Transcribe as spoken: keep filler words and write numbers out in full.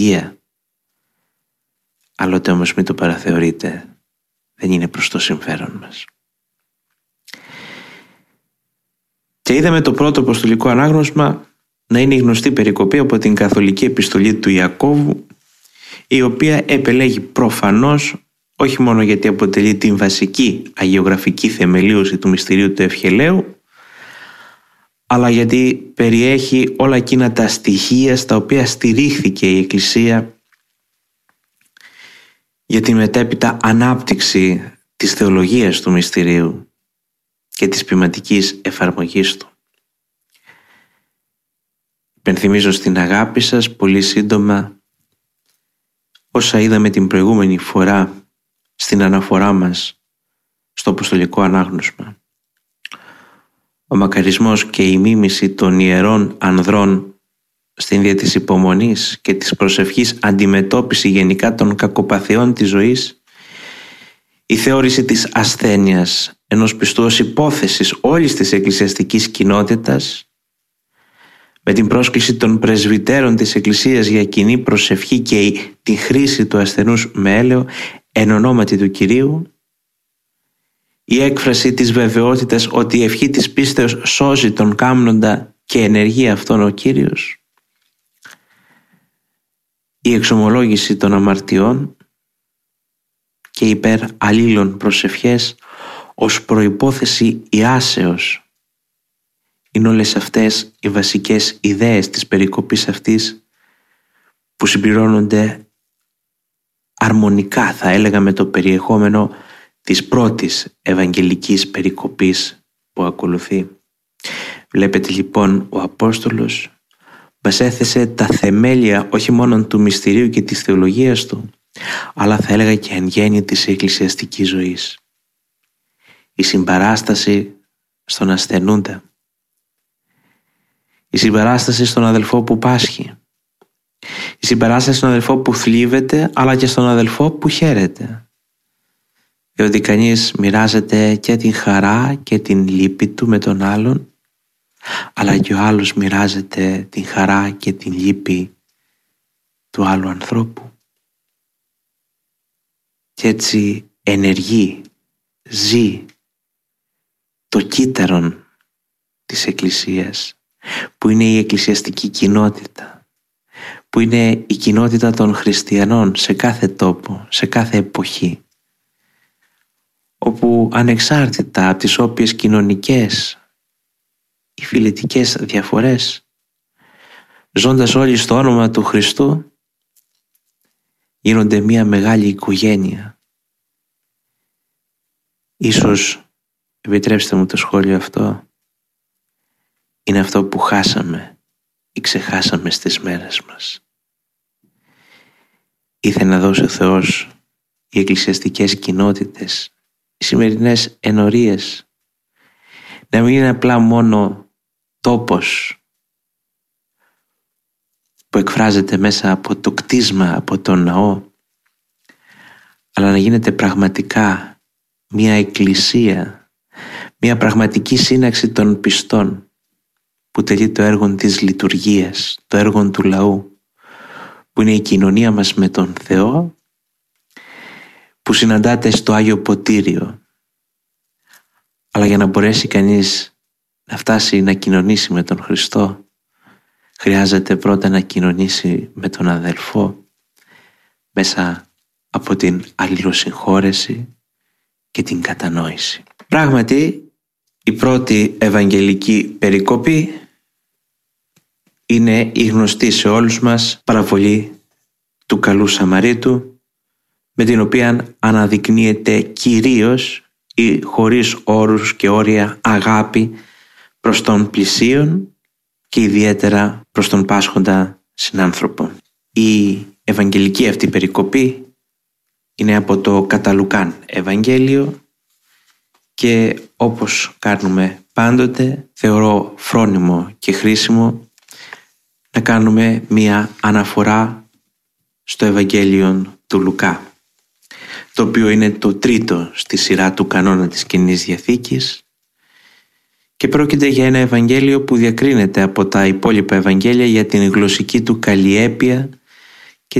νοσταλγία. Άλλοτε όμως μην το παραθεωρείτε, δεν είναι προς το συμφέρον μας. Και είδαμε το πρώτο αποστολικό ανάγνωσμα να είναι η γνωστή περικοπή από την καθολική επιστολή του Ιακώβου, η οποία επελέγει προφανώς όχι μόνο γιατί αποτελεί την βασική αγιογραφική θεμελίωση του μυστηρίου του Ευχελαίου, αλλά γιατί περιέχει όλα εκείνα τα στοιχεία στα οποία στηρίχθηκε η Εκκλησία για την μετέπειτα ανάπτυξη της θεολογίας του μυστηρίου και της ποιηματικής εφαρμογής του. Υπενθυμίζω στην αγάπη σας πολύ σύντομα όσα είδαμε την προηγούμενη φορά στην αναφορά μας στο αποστολικό ανάγνωσμα. Ο μακαρισμός και η μίμηση των ιερών ανδρών στην δια της υπομονής και της προσευχής αντιμετώπιση γενικά των κακοπαθειών της ζωής, η θεώρηση της ασθένειας ενός πιστού ως υπόθεσης όλης της εκκλησιαστικής κοινότητας, με την πρόσκληση των πρεσβυτέρων της Εκκλησίας για κοινή προσευχή και τη χρήση του ασθενούς με έλαιο εν ονόματι του Κυρίου, η έκφραση της βεβαιότητας ότι η ευχή της πίστεως σώζει τον κάμνοντα και ενεργεί αυτόν ο Κύριος, η εξομολόγηση των αμαρτιών και υπέρ αλλήλων προσευχές ως προϋπόθεση ιάσεως, είναι όλες αυτές οι βασικές ιδέες της περικοπής αυτής που συμπληρώνονται αρμονικά, θα έλεγα, με το περιεχόμενο της πρώτης ευαγγελικής περικοπής που ακολουθεί. Βλέπετε λοιπόν, ο Απόστολος μας έθεσε τα θεμέλια όχι μόνο του μυστηρίου και της θεολογίας του, αλλά θα έλεγα και εν γέννη της εκκλησιαστικής ζωής. Η συμπαράσταση στον ασθενούντα, η συμπαράσταση στον αδελφό που πάσχει, η συμπαράσταση στον αδελφό που θλίβεται, αλλά και στον αδελφό που χαίρεται. Διότι κανείς μοιράζεται και την χαρά και την λύπη του με τον άλλον, αλλά και ο άλλος μοιράζεται την χαρά και την λύπη του άλλου ανθρώπου. Και έτσι ενεργεί, ζει το κύτταρον της Εκκλησίας, που είναι η εκκλησιαστική κοινότητα, που είναι η κοινότητα των χριστιανών σε κάθε τόπο, σε κάθε εποχή, όπου ανεξάρτητα από τις όποιες κοινωνικές ή φιλετικές διαφορές, ζώντας όλοι στο όνομα του Χριστού, γίνονται μια μεγάλη οικογένεια. Ίσως, επιτρέψτε μου το σχόλιο αυτό, είναι αυτό που χάσαμε ή ξεχάσαμε στις μέρες μας. Ήθελε να δώσει ο Θεός οι εκκλησιαστικές κοινότητες, οι σημερινές ενορίες, να μην είναι απλά μόνο τόπος που εκφράζεται μέσα από το κτίσμα, από τον ναό, αλλά να γίνεται πραγματικά μια εκκλησία, μια πραγματική σύναξη των πιστών που τελεί το έργο της λειτουργίας, το έργο του λαού, που είναι η κοινωνία μας με τον Θεό, που συναντάται στο Άγιο Ποτήριο. Αλλά για να μπορέσει κανείς να φτάσει να κοινωνήσει με τον Χριστό, χρειάζεται πρώτα να κοινωνήσει με τον αδελφό μέσα από την αλληλοσυγχώρεση και την κατανόηση. Πράγματι, η πρώτη ευαγγελική περικοπή είναι η γνωστή σε όλους μας παραβολή του καλού Σαμαρίτου, με την οποία αναδεικνύεται κυρίως η χωρίς όρους και όρια αγάπη προς τον πλησίον και ιδιαίτερα προς τον πάσχοντα συνάνθρωπο. Η ευαγγελική αυτή περικοπή είναι από το κατά Λουκάν Ευαγγέλιο και όπως κάνουμε πάντοτε, θεωρώ φρόνιμο και χρήσιμο να κάνουμε μία αναφορά στο Ευαγγέλιο του Λουκά, το οποίο είναι το τρίτο στη σειρά του κανόνα της Καινής Διαθήκης και πρόκειται για ένα Ευαγγέλιο που διακρίνεται από τα υπόλοιπα Ευαγγέλια για την γλωσσική του καλλιέπεια